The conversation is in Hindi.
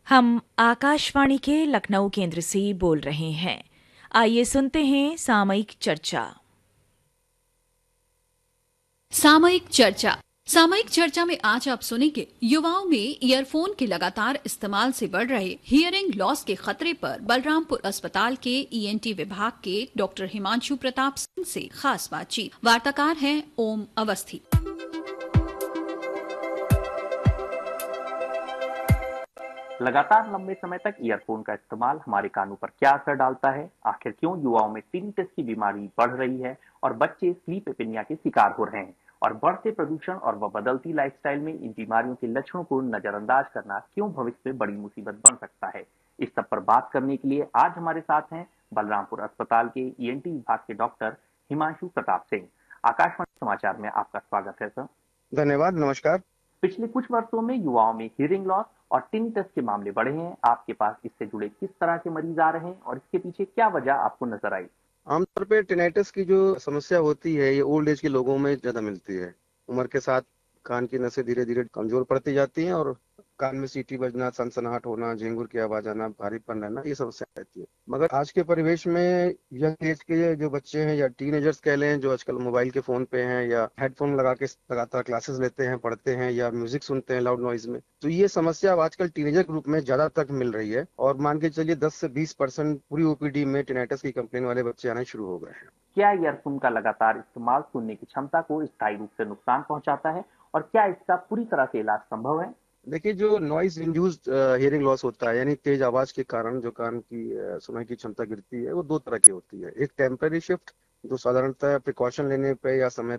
हम आकाशवाणी के लखनऊ केंद्र से बोल रहे हैं। आइए सुनते हैं सामयिक चर्चा। सामयिक चर्चा। सामयिक चर्चा में आज आप सुनेंगे युवाओं में ईयरफोन के लगातार इस्तेमाल से बढ़ रहे हियरिंग लॉस के खतरे पर बलरामपुर अस्पताल के ईएनटी विभाग के डॉक्टर हिमांशु प्रताप सिंह से खास बातचीत। वार्ताकार हैं ओम अवस्थी। लगातार लंबे समय तक ईयरफोन का इस्तेमाल हमारे कानों पर क्या असर डालता है? आखिर क्यों युवाओं में टिनिटस की बीमारी बढ़ रही है और बच्चे स्लीप एपिनिया के शिकार हो रहे हैं? और बढ़ते प्रदूषण और बदलती लाइफस्टाइल में इन बीमारियों के लक्षणों को नजरअंदाज करना क्यों भविष्य में बड़ी मुसीबत बन सकता है? इस सब पर बात करने के लिए आज हमारे साथ हैं बलरामपुर अस्पताल के ईएनटी विभाग के डॉक्टर हिमांशु प्रताप सिंह। आकाशवाणी समाचार में आपका स्वागत है सर। धन्यवाद, नमस्कार। पिछले कुछ वर्षों में युवाओं में हियरिंग लॉस और टिनिटस के मामले बढ़े हैं। आपके पास इससे जुड़े किस तरह के मरीज आ रहे हैं और इसके पीछे क्या वजह आपको नजर आई? आमतौर पे टिनाइटिस की जो समस्या होती है ये ओल्ड एज के लोगों में ज्यादा मिलती है। उम्र के साथ कान की नसें धीरे धीरे कमजोर पड़ती जाती हैं और कान में सीटी बजना, सनसनाहट होना, झिंगुर की आवाज आना, भारीपन रहना, ये समस्या रहती है। मगर आज के परिवेश में यंग एज के जो बच्चे हैं या टीनेजर्स कह लें, जो आजकल मोबाइल के फोन पे हैं या हेडफोन लगा के लगातार क्लासेस लेते हैं, पढ़ते हैं या म्यूजिक सुनते हैं लाउड नॉइज में, तो ये समस्या अब आजकल टीनेजर ग्रुप में ज्यादा तक मिल रही है। और मान के चलिए 10 से 20% पूरी ओपीडी में टिनाइटिस की कंप्लेन वाले बच्चे आने शुरू हो गए हैं। क्या ईयरफोन का लगातार इस्तेमाल सुनने की क्षमता को स्थायी रूप से नुकसान पहुंचाता है और क्या इसका पूरी तरह से इलाज संभव है? देखिए, जो नॉइज इंड्यूस्ड हियरिंग लॉस होता है, यानी तेज आवाज के कारण जो कान की सुनने की क्षमता गिरती है, वो दो तरह की होती है। एक टेम्पररी शिफ्ट, जो साधारणतः प्रिकॉशन लेने पे या समय